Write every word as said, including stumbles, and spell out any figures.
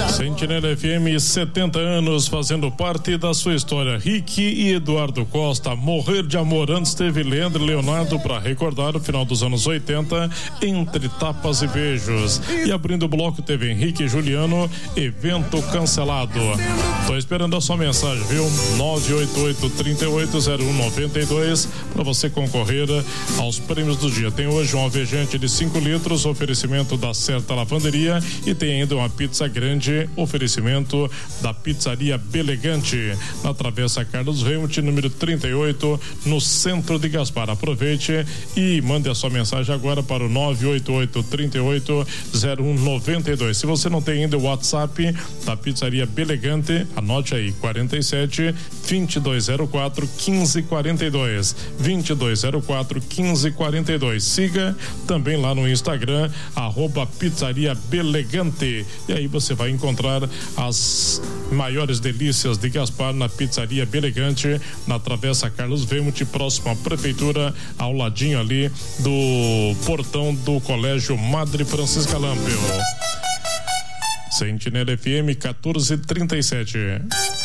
Sentinela F M, setenta anos fazendo parte da sua história. Rick e Eduardo Costa, morrer de amor. Antes teve Leandro e Leonardo para recordar o final dos anos oitenta, entre tapas e beijos. E abrindo o bloco teve Henrique e Juliano, evento cancelado. Tô esperando a sua mensagem, viu? nove oito oito, três oito zero um, nove dois para você concorrer aos prêmios do dia. Tem hoje um alvejante de cinco litros, oferecimento da Certa Lavanderia, e tem ainda uma pizza grande, oferecimento da Pizzaria Belegante, na Travessa Carlos Reumt, número trinta e oito, no centro de Gaspar. Aproveite e mande a sua mensagem agora para o nove oito oito, três oito zero um, nove dois. Se você não tem ainda o WhatsApp da Pizzaria Belegante, anote aí: quarenta e sete, vinte e dois zero quatro, quinze quarenta e dois, vinte e dois zero quatro, quinze quarenta e dois. Siga também lá no Instagram, arroba Pizzaria Belegante, e aí você vai encontrar as maiores delícias de Gaspar na Pizzaria Belegante, na Travessa Carlos Reumt, próximo à Prefeitura, ao ladinho ali do portão do Colégio Madre Francisca Lampeu. Sentinela F M, quatorze e trinta e sete.